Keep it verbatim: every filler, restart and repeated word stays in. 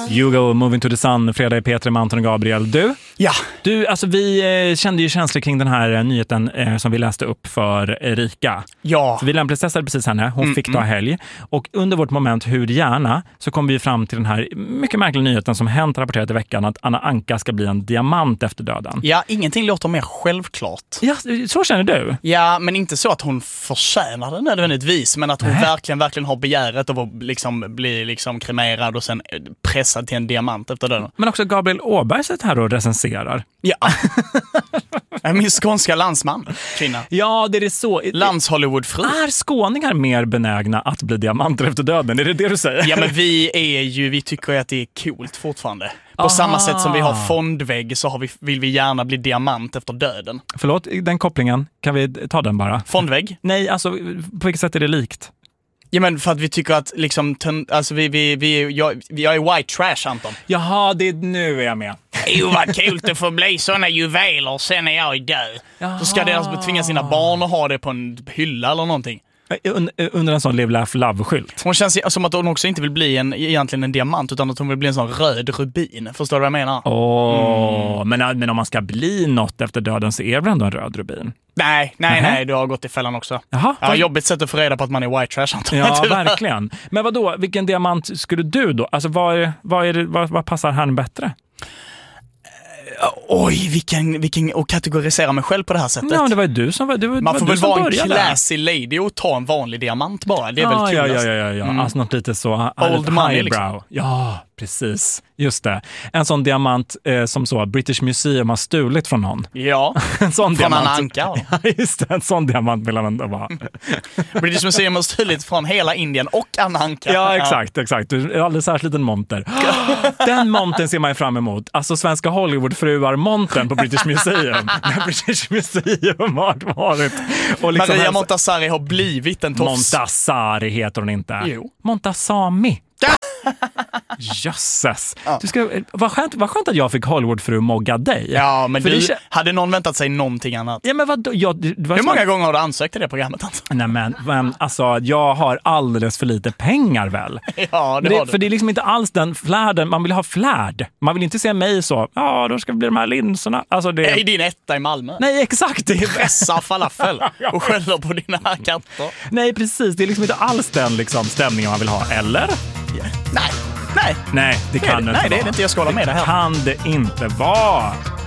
Hugo, Moving to the Sun, fredag i P tre med Anton och Gabriel. Du? Ja. Du, alltså vi eh, kände ju känslor kring den här eh, nyheten eh, som vi läste upp för Erika. Ja. Så vi lämpligtestade precis henne, hon mm, fick ta helg. Och under vårt moment Hur gärna så kom vi fram till den här mycket märkliga nyheten som hänt rapporterat i veckan att Anna Anka ska bli en diamant efter döden. Ja, ingenting låter mer självklart. Ja, så känner du? Ja, men inte så att hon förtjänar det nödvändigtvis, men att hon Nej. verkligen, verkligen har begäret av att liksom bli liksom kremerad och sen pressad till en diamant efter döden. Men också Gabriel Åberg sitter här och recenserar. Ja. Min skånska landsman, kvinna. Ja, det är så. Lands-Hollywood-fru. Är skåningar mer benägna att bli diamanter efter döden? Är det det du säger? Ja, men vi är ju, vi tycker att det är coolt fortfarande. På Aha. samma sätt som vi har fondvägg så har vi, vill vi gärna bli diamant efter döden. Förlåt, den kopplingen. Kan vi ta den bara? Fondvägg? Nej, alltså på vilket sätt är det likt? Ja, men för att vi tycker att liksom, alltså vi, vi, vi, jag, jag är white trash, Anton. Jaha, det är nu är jag med. Jo, vad kul att få bli såna juveler sen när jag är död. Jaha. Så ska deras tvinga sina barn att ha det på en hylla eller någonting. Under en sån Live Laugh Love-skylt. Hon känns som att hon också inte vill bli en, egentligen en diamant, utan att hon vill bli en sån röd rubin. Förstår du vad jag menar? Åh, mm. men, men om man ska bli något efter döden så är det väl ändå en röd rubin? Nej, nej, nej, du har gått i fällan också. Jaha, ja, jobbigt sätt att få reda på att man är white trash, Anton. Ja, verkligen. Men vad då? Vilken diamant skulle du då? Alltså, vad, är, vad, är det, vad, vad passar här bättre? Oj, vilken, vilken och kategorisera mig själv på det här sättet. Ja, det var ju du som var det var, Man får väl vara en classy lady och ta en vanlig diamant bara. Det är ja, väl ja, kulast. ja, ja, ja. Mm. Alltså något lite så old money liksom. Ja, precis. Just det. En sån diamant eh, som så British Museum har stulit från någon. Ja. En sån från diamant. Anna Anka. Ja, just det. En sån diamant vill han ändå vara. British Museum har stulit från hela Indien och Anna Anka. Ja, exakt, ja. exakt. Du är alldeles särskilt liten monter. Den monten ser man ju fram emot. Alltså svenska Hollywoodfruar-monten på British Museum. När British Museum har varit. Och liksom Maria här... Montazari har blivit en tofs. Montazari heter hon inte. Jo. Montazami. Jösses. Ja. Du ska, vad, skönt, vad skönt att jag fick Hollywoodfru mogga dig. Ja, men För du, det... hade någon väntat sig någonting annat? Ja, men vad, jag, det, det Hur många man... gånger har du ansökt till det programmet? Alltså? Nej, men, men alltså, jag har alldeles för lite pengar väl. Ja, det, det har du. För det är liksom inte alls den flärden. Man vill ha flärd. Man vill inte se mig så, ja, då ska det bli de här linserna. Alltså, det... I din etta i Malmö. Nej, exakt. Det är pressa falafel och skäller på dina katter. Nej, precis. Det är liksom inte alls den liksom, stämningen man vill ha. Eller? Ja. Nej. Nej. Nej, det kan det, det inte Nej, vara. det är det inte. Jag ska hålla med det här. Kan det inte vara.